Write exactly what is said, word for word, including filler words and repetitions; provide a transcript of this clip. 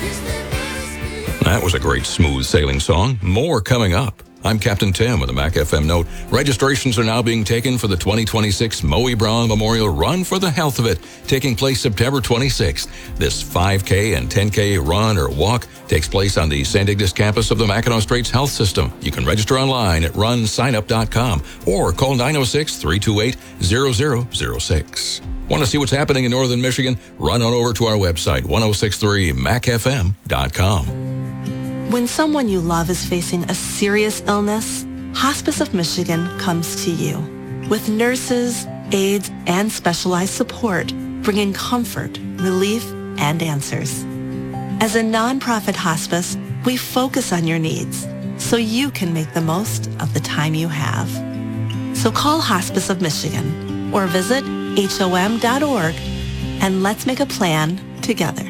That was a great smooth sailing song. More coming up. I'm Captain Tim with a Mac F M note. Registrations are now being taken for the twenty twenty-six Moe Brown Memorial Run for the Health of It, taking place September twenty-sixth. This five K and ten K run or walk takes place on the Saint Ignace campus of the Mackinac Straits Health System. You can register online at run sign up dot com or call nine oh six, three two eight, zero zero zero six. Want to see what's happening in northern Michigan? Run on over to our website, ten sixty-three mac f m dot com. When someone you love is facing a serious illness, Hospice of Michigan comes to you with nurses, aides, and specialized support, bringing comfort, relief, and answers. As a nonprofit hospice, we focus on your needs so you can make the most of the time you have. So call Hospice of Michigan or visit H O M dot org and let's make a plan together.